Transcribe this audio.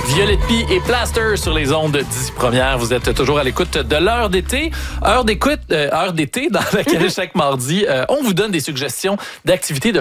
Violette Pie et Plaster sur les ondes d'ici première. Vous êtes toujours à l'écoute de l'heure d'été. Heure d'été dans laquelle chaque mardi, on vous donne des suggestions d'activités de